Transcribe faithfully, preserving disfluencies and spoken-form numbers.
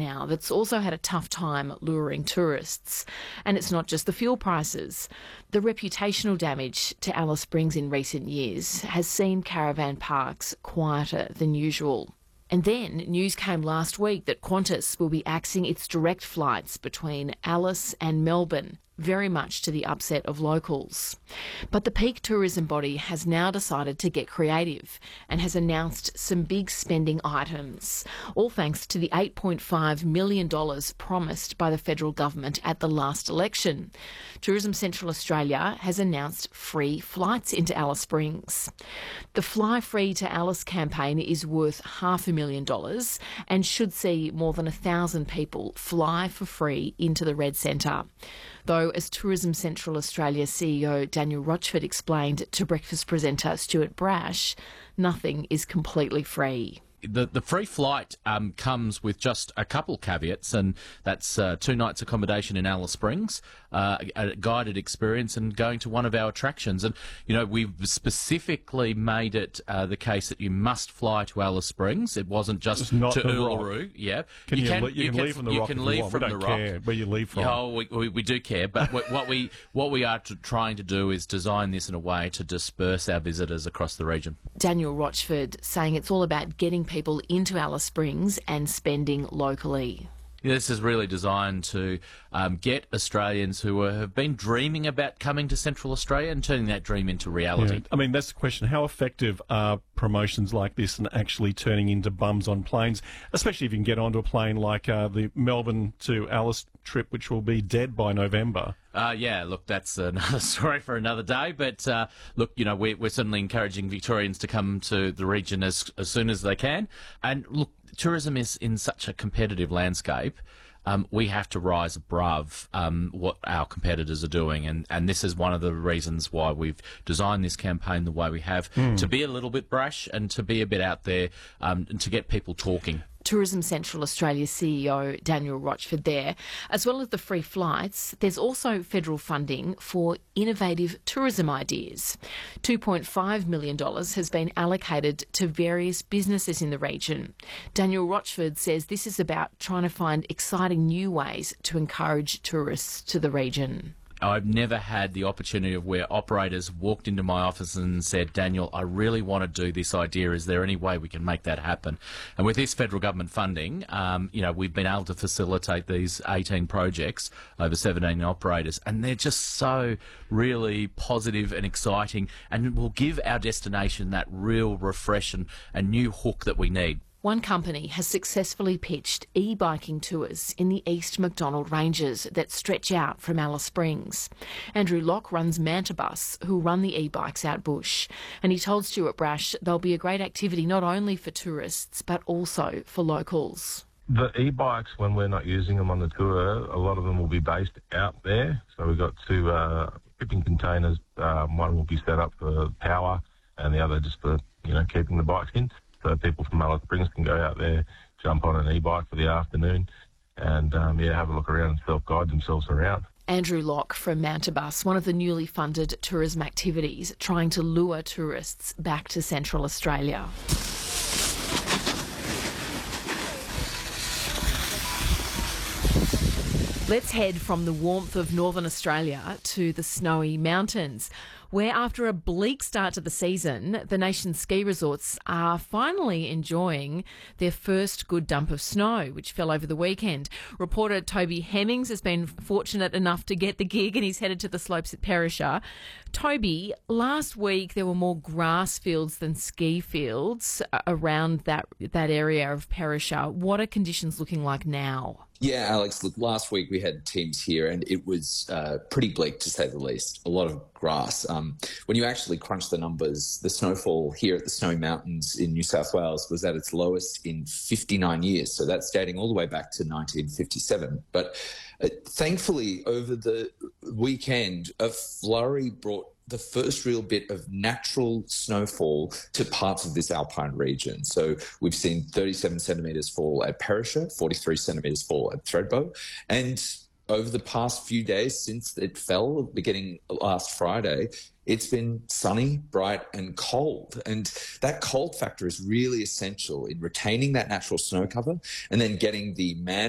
now that's also had a tough time luring tourists. And it's not just the fuel prices. The reputational damage to Alice Springs in recent years has seen caravan parks quieter than usual. And then news came last week that Qantas will be axing its direct flights between Alice and Melbourne, very much to the upset of locals. But the peak tourism body has now decided to get creative and has announced some big spending items, all thanks to the eight point five million dollars promised by the federal government at the last election. Tourism Central Australia has announced free flights into Alice Springs. The Fly Free to Alice campaign is worth half a million dollars and should see more than a thousand people fly for free into the Red Centre. Though, as Tourism Central Australia C E O Daniel Rochford explained to breakfast presenter Stuart Brash, nothing is completely free. The, the free flight um, comes with just a couple caveats, and that's uh, two nights accommodation in Alice Springs, uh, a guided experience, and going to one of our attractions. And, you know, we've specifically made it uh, the case that you must fly to Alice Springs. It wasn't just to Uluru. Yeah. Can you, you, can, you, you can leave from the you rock. Can if leave you want. from we don't the care rock. where you leave from. Yeah, oh, we, we, we do care, but what we what we are to, trying to do is design this in a way to disperse our visitors across the region. Daniel Rochford saying it's all about getting people into Alice Springs and spending locally. This is really designed to um, get Australians who are, have been dreaming about coming to Central Australia and turning that dream into reality. Yeah. I mean, that's the question. How effective are promotions like this and actually turning into bums on planes, especially if you can get onto a plane like uh, the Melbourne to Alice trip, which will be dead by November? Uh, yeah, look, that's another story for another day. But, uh, look, you know, we're, we're certainly encouraging Victorians to come to the region as, as soon as they can. And, look, tourism is in such a competitive landscape. Um, we have to rise above um, what our competitors are doing. And, and this is one of the reasons why we've designed this campaign the way we have, mm. to be a little bit brash and to be a bit out there um, and to get people talking. Tourism Central Australia C E O Daniel Rochford there. As well as the free flights, there's also federal funding for innovative tourism ideas. two point five million dollars has been allocated to various businesses in the region. Daniel Rochford says this is about trying to find exciting new ways to encourage tourists to the region. I've never had the opportunity of where operators walked into my office and said, Daniel, I really want to do this idea. Is there any way we can make that happen? And with this federal government funding, um, you know, we've been able to facilitate these eighteen projects over seventeen operators, and they're just so really positive and exciting, and will give our destination that real refresh and, and new hook that we need. One company has successfully pitched e-biking tours in the East Macdonald Ranges that stretch out from Alice Springs. Andrew Locke runs Mantabus, who run the e-bikes out bush, and he told Stuart Brash they'll be a great activity not only for tourists but also for locals. The e-bikes, when we're not using them on the tour, a lot of them will be based out there. So we've got two uh, shipping containers. Um, one will be set up for power and the other just for, you know, keeping the bikes in. So people from Alice Springs can go out there, jump on an e-bike for the afternoon and, um, yeah, have a look around and self-guide themselves around. Andrew Locke from Mantabus, one of the newly funded tourism activities trying to lure tourists back to Central Australia. Let's head from the warmth of northern Australia to the snowy mountains, where after a bleak start to the season, the nation's ski resorts are finally enjoying their first good dump of snow, which fell over the weekend. Reporter Toby Hemmings has been fortunate enough to get the gig, and he's headed to the slopes at Perisher. Toby, last week there were more grass fields than ski fields around that that area of Perisher. What are conditions looking like now? Yeah, Alex, look, last week we had teams here and it was uh, pretty bleak, to say the least. A lot of grass. Um, when you actually crunch the numbers, the snowfall here at the Snowy Mountains in New South Wales was at its lowest in fifty-nine years. So that's dating all the way back to nineteen fifty-seven. But uh, thankfully, over the weekend, a flurry brought the first real bit of natural snowfall to parts of this alpine region. So we've seen thirty-seven centimetres fall at Perisher, forty-three centimetres fall at Thredbo. And over the past few days since it fell, beginning last Friday, it's been sunny, bright and cold. And that cold factor is really essential in retaining that natural snow cover and then getting the man